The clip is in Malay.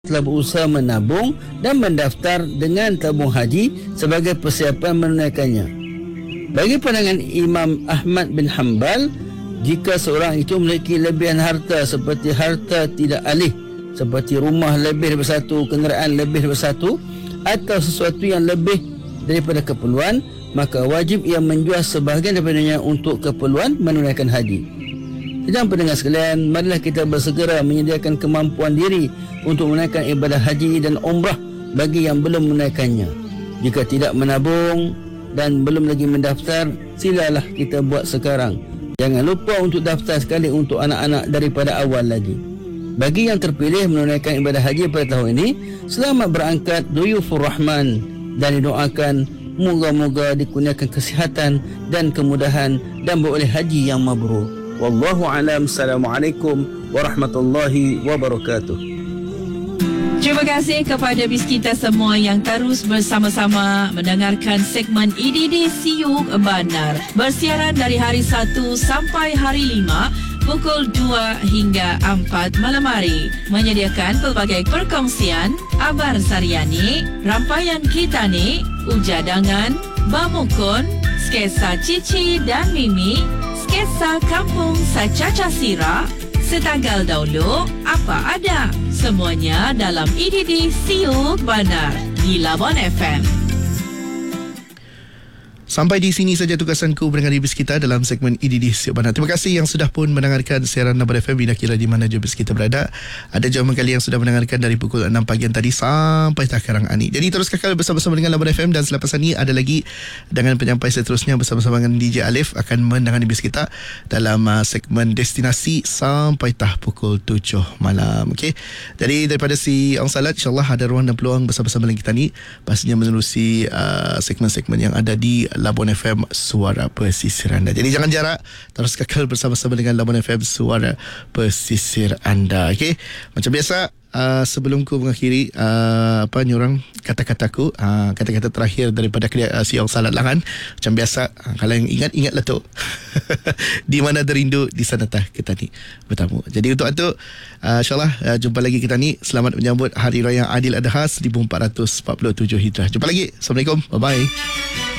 telah berusaha menabung dan mendaftar dengan tabung haji sebagai persiapan menunaikannya. Bagi pandangan Imam Ahmad bin Hanbal, jika seorang itu memiliki lebihan harta seperti harta tidak alih, seperti rumah lebih daripada satu, kenderaan lebih daripada satu, atau sesuatu yang lebih daripada keperluan, maka wajib ia menjual sebahagian daripadanya untuk keperluan menunaikan haji. Sedang pendengar sekalian, marilah kita bersegera menyediakan kemampuan diri untuk menunaikan ibadah haji dan umrah bagi yang belum menunaikannya. Jika tidak menabung dan belum lagi mendaftar, silalah kita buat sekarang. Jangan lupa untuk daftar sekali untuk anak-anak daripada awal lagi. Bagi yang terpilih menunaikan ibadah haji pada tahun ini, selamat berangkat Duyufur Rahman, dan didoakan moga-moga dikurniakan kesihatan dan kemudahan dan beroleh haji yang mabrur. Wallahu alam. Assalamualaikum warahmatullahi wabarakatuh. Terima kasih kepada bis kita semua yang terus bersama-sama mendengarkan segmen IDD Siuk Bandar, bersiaran dari hari 1 sampai hari 5 pukul 2 hingga 4 malam hari, menyediakan pelbagai perkongsian, abar sariani, rampaian kitani, ujadangan, bamukon, skesa Cici dan Mimi, skesa kampung Sacaca Sira, setanggal dahulu apa ada, semuanya dalam IDD Siuk Bandar di Labuan FM. Sampai di sini saja tugasanku mendengar bis kita dalam segmen IDD Siuk Bandar. Terima kasih yang sudah pun mendengarkan siaran Labuan FM kira di mana je bis kita berada. Ada jauh kali yang sudah mendengarkan dari pukul 6 pagi tadi sampai sekarang ini. Jadi terus kekal bersama-sama dengan Labuan FM, dan selepas ini ada lagi dengan penyampai seterusnya bersama-sama dengan DJ Alif akan mendengar bis kita dalam segmen destinasi sampai pukul 7 malam. Okey. Jadi daripada si Ong Salat, insya-Allah ada ruang dan peluang bersama-sama dengan kita ni pastinya menerusi segmen-segmen yang ada di Labuan FM Suara Pesisir Anda. Jadi jangan jarak, terus kekal bersama-sama dengan Labuan FM Suara Pesisir Anda. Okey. Macam biasa, sebelum ku mengakhiri orang kata-kataku, kata-kata terakhir daripada si Ong Salat lah kan. Macam biasa, kalau yang ingatlah tu. Di mana terindu, di sana tah kita ni bertamu. Jadi untuk itu, insyaAllah jumpa lagi kita ni. Selamat menyambut Hari Raya Adil Adha 1447 Hijrah. Jumpa lagi. Assalamualaikum. Bye-bye.